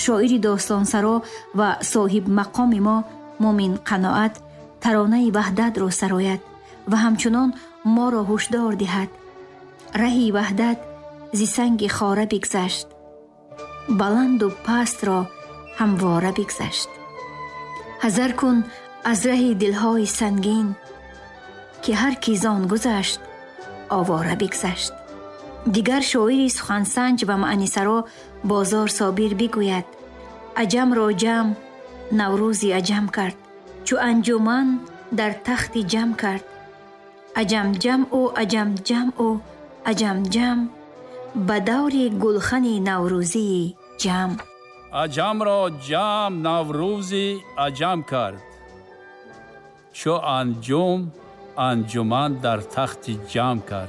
شاعر داستانسرا و صاحب مقام ما مومن قناعت ترانه وحدت را سراید و همچنان ما را هشدار دهد. رهی وحدت زی سنگ خاره بگذشت، بلند و پست را همواره بگذشت. حذر کن از ره دلهای سنگین که هر کی زان گذشت آواره بگذشت. دیگر شاعری سخنسنج و معنیسرا بازار صابر بگوید: عجم را جمع نوروزی عجم کرد، چو انجمن در تخت جمع کرد. عجم جمع و عجم جمع و عجم جمع، به دور گلخن نوروزی جمع. عجم را جمع نوروزی عجم کرد، چو انجم انجمن در تخت جمع کرد.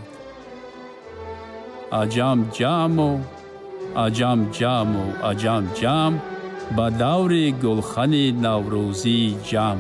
عجم جمع و عجم جمع و عجم جمع، به دور گلخن نوروزی جمع.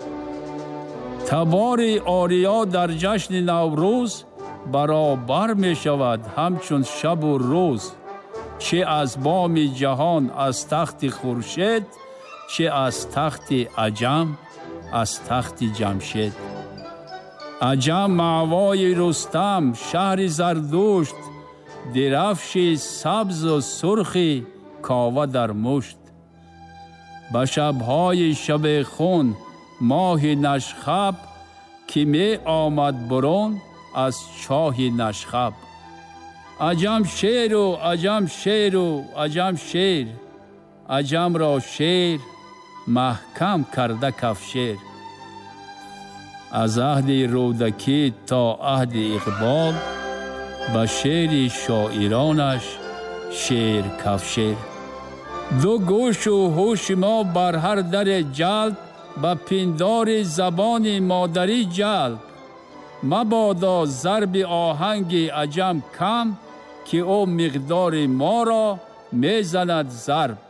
تبار آریا در جشن نوروز برابر می شود همچون شب و روز. چه از بام جهان از تخت خورشید، چه از تخت عجم از تخت جمشید. عجم مأوای رستم شهر زردشت، درفش سبز و سرخی کاوه در مشت. به شبهای شب خون ماه نشخب، که می آمد برون از چاه نشخب. عجم شیر و عجم شیر و عجم شیر، عجم را شیر محکم کرده کفشیر. از عهد رودکی تا عهد اقبال، به شعر شاعرانش شیر کفشیر. دو گوش و هوش ما بر هر در جلب، به پندار زبان مادری جلب. مبادا ضرب آهنگ عجم کم، که او مقدار ما را میزند ضرب.